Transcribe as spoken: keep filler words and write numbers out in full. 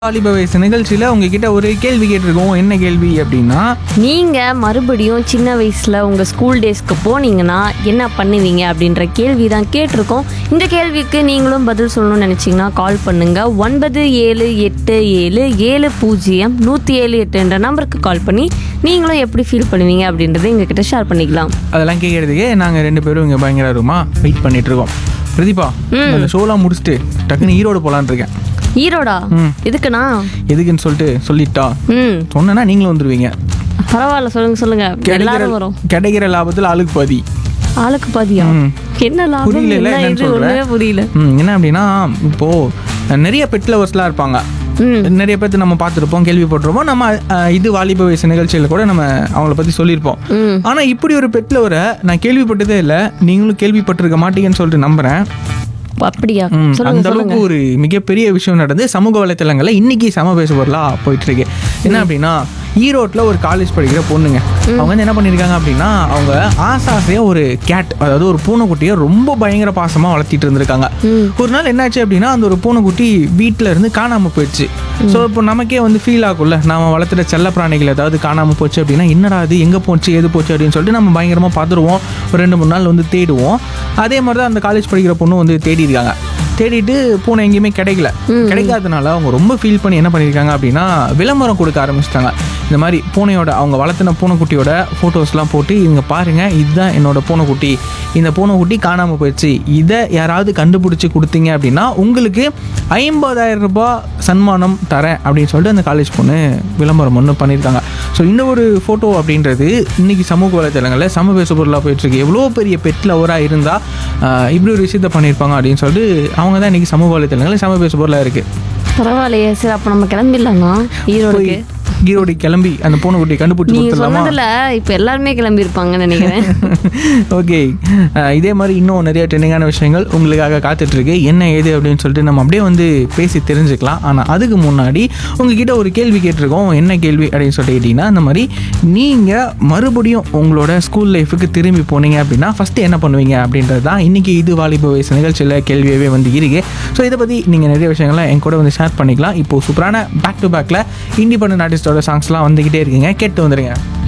வாலிப வயசு நிகழ்ச்சியில் உங்ககிட்ட ஒரு கேள்வி கேட்டிருக்கோம். என்ன கேள்வி அப்படின்னா, நீங்கள் மறுபடியும் சின்ன வயசில் உங்கள் ஸ்கூல் டேஸ்க்கு போனீங்கன்னா என்ன பண்ணுவீங்க அப்படின்ற கேள்வி தான் கேட்டிருக்கோம். இந்த கேள்விக்கு நீங்களும் பதில் சொல்லணும்னு நினச்சிங்கன்னா கால் பண்ணுங்கள். ஒன்பது ஏழு எட்டு ஏழு ஏழு பூஜ்ஜியம் நூற்றி ஏழு எட்டுன்ற நம்பருக்கு கால் பண்ணி நீங்களும் எப்படி ஃபீல் பண்ணுவீங்க அப்படின்றத எங்ககிட்ட ஷேர் பண்ணிக்கலாம். அதெல்லாம் கேட்கறதுக்கே நாங்கள் ரெண்டு பேரும் இங்கே பயங்கர ரூமா வெயிட் பண்ணிட்டு இருக்கோம். பிரதீபா, அந்த ஷோலாம் முடிச்சுட்டு டக்குன்னு ஈரோடு போகலான்னு இருக்கேன். ஈரோடா? எதுக்குண்ணா? எதுக்குன்னு சொல்லிட்டு சொல்லிட்டா ம் சொன்னா நீங்களும் வந்துருவீங்க. பரவாயில்ல, சொல்லுங்க சொல்லுங்க. எல்லாரும் வரும். கிடைக்கிற லாபத்தில் ஆளுக்கு பாதி. ஆளுக்கு பாதியா? என்ன லாபம்? புரியல என்ன என்னன்னு இது? ஒண்ணுமே புரியல. சொல்றேன். என்ன அப்படின்னா, இப்போ நிறைய பெட் லவர்ஸ்லாம் இருப்பாங்க. நிறைய பேர்த்து நம்ம பார்த்துருப்போம், கேள்விப்பட்டிருப்போம். நம்ம அஹ், இது வாலிப வயசு நிகழ்ச்சியில் கூட நம்ம அவங்கள பற்றி சொல்லியிருப்போம். ஆனால் இப்படி ஒரு பெட் லவரை நான் கேள்விப்பட்டதே இல்லை. நீங்களும் கேள்விப்பட்டிருக்க மாட்டீங்கன்னு சொல்லிட்டு நம்புறேன். அப்படியா? அந்த அளவுக்கு ஒரு மிகப்பெரிய விஷயம் நடந்து சமூக வலைத்தளங்கள்ல இன்னைக்கு சம பேச பொருளா போயிட்டு இருக்கு. என்ன அப்படின்னா, ஈரோட்டில் ஒரு காலேஜ் படிக்கிற பொண்ணுங்க, அவங்க வந்து என்ன பண்ணியிருக்காங்க அப்படின்னா, அவங்க ஆசாசையாக ஒரு கேட், அதாவது ஒரு பூனைக்குட்டியை ரொம்ப பயங்கர பாசமாக வளர்த்திட்டு இருந்திருக்காங்க. ஒரு நாள் என்னாச்சு அப்படின்னா, அந்த ஒரு பூனைக்குட்டி வீட்டில் இருந்து காணாமல் போயிடுச்சு. ஸோ இப்போ நமக்கே வந்து ஃபீல் ஆகும்ல, நம்ம வளர்த்துற செல்ல பிராணிகள் ஏதாவது காணாமல் போச்சு அப்படின்னா, என்னடா அது, எங்கே போச்சு, எது போச்சு அப்படின்னு சொல்லிட்டு நம்ம பயங்கரமாக பார்த்துருவோம். ஒரு ரெண்டு மூணு நாள் வந்து தேடுவோம். அதே மாதிரி தான் அந்த காலேஜ் படிக்கிற பொண்ணு வந்து தேடி இருக்காங்க. தேடிட்டு பூனை எங்கேயுமே கிடைக்கல. கிடைக்காதனால அவங்க ரொம்ப ஃபீல் பண்ணி என்ன பண்ணியிருக்காங்க அப்படின்னா, விளம்பரம் கொடுக்க ஆரம்பிச்சிட்டாங்க. இந்த மாதிரி பூனையோட, அவங்க வளர்த்தின பூனைக்குட்டியோட ஃபோட்டோஸ்லாம் போட்டு, இங்கே பாருங்கள், இதுதான் என்னோட பூனைக்குட்டி, இந்த பூனைக்குட்டி காணாமல் போயிடுச்சு, இதை யாராவது கண்டுபிடிச்சி கொடுத்தீங்க அப்படின்னா உங்களுக்கு ஐம்பதாயிரம் ரூபாய் சன்மானம் தரேன் அப்படின்னு சொல்லிட்டு அந்த காலேஜ் பொண்ணு விளம்பரம் ஒன்று பண்ணியிருக்காங்க. ஸோ இந்த ஒரு ஃபோட்டோ அப்படின்றது இன்னைக்கு சமூக வலைத்தளங்களில் சம பேச பொருளாக போயிட்டுருக்கு. எவ்வளோ பெரிய பெட் லவராக இருந்தால் இப்படி ஒரு விஷயத்த பண்ணியிருப்பாங்க அப்படின்னு சொல்லிட்டு அவங்க தான் இன்றைக்கி சமூக வலைத்தளங்களில் சம பேச பொருளாக இருக்குது. பரவாயில்லையே. சரி, அப்போ நம்ம கிளம்பிடலாமா ஈரோடுக்கு? ஈரோடு கிளம்பி அந்த பூனைக்குட்டியை கண்டுபிடிச்சி நீங்க கொடுத்துடலாமா? சொன்னதுல இப்போ எல்லாருமே கிளம்பி இருப்பாங்கன்னு நினைக்கிறேன். ஓகே, இதே மாதிரி இன்னும் நிறைய ட்ரெண்டிங்கான விஷயங்கள் உங்களுக்காக காத்துட்ருக்கு. என்ன ஏது அப்படின்னு சொல்லிட்டு நம்ம அப்படியே வந்து பேசி தெரிஞ்சுக்கலாம். ஆனால் அதுக்கு முன்னாடி உங்ககிட்ட ஒரு கேள்வி கேட்டிருக்கோம். என்ன கேள்வி அப்படின்னு சொல்லிட்டு கேட்டிங்கன்னா, இந்த மாதிரி நீங்கள் மறுபடியும் உங்களோட ஸ்கூல் லைஃபுக்கு திரும்பி போனீங்க அப்படின்னா ஃபஸ்ட்டு என்ன பண்ணுவீங்க அப்படின்றது தான் இன்றைக்கி இது வாலிப வயசு நிகழ்ச்சியில் கேள்வியாகவே வந்து இருக்கு. ஸோ இதை பற்றி நீங்கள் நிறைய விஷயங்களை என் கூட வந்து ஷேர் பண்ணிக்கலாம். இப்போது சூப்பரான பேக் டு பேக்கில் இண்டிபெண்டன்ட் ஆர்டிஸ்டோட சாங்ஸ்லாம் வந்துக்கிட்டே இருக்குங்க, கேட்டு வந்துடுங்க.